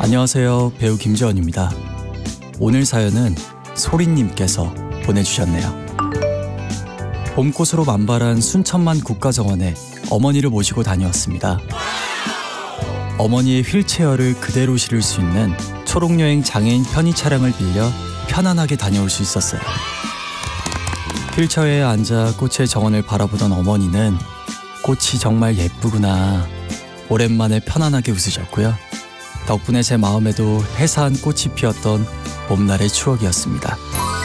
안녕하세요. 배우 김재원입니다. 오늘 사연은 소리님께서 보내주셨네요. 봄꽃으로 만발한 순천만 국가정원에 어머니를 모시고 다녀왔습니다. 어머니의 휠체어를 그대로 실을 수 있는 초록여행 장애인 편의 차량을 빌려 편안하게 다녀올 수 있었어요. 휠체어에 앉아 꽃의 정원을 바라보던 어머니는 꽃이 정말 예쁘구나, 오랜만에 편안하게 웃으셨고요. 덕분에 제 마음에도 해사한 꽃이 피었던 봄날의 추억이었습니다.